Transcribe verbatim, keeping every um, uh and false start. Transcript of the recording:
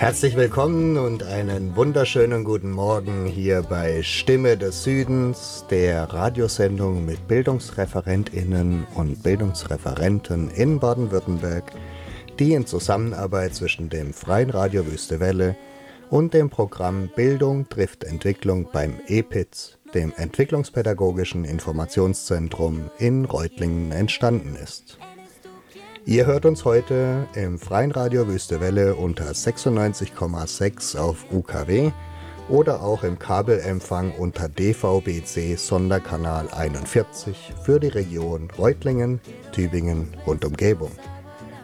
Herzlich willkommen und einen wunderschönen guten Morgen hier bei Stimme des Südens, der Radiosendung mit BildungsreferentInnen und Bildungsreferenten in Baden-Württemberg, die in Zusammenarbeit zwischen dem Freien Radio Wüstewelle und dem Programm Bildung trifft Entwicklung beim E P I Z, dem Entwicklungspädagogischen Informationszentrum in Reutlingen, entstanden ist. Ihr hört uns heute im Freien Radio Wüstewelle unter sechsundneunzig Komma sechs auf U K W oder auch im Kabelempfang unter D V B C Sonderkanal einundvierzig für die Region Reutlingen, Tübingen und Umgebung.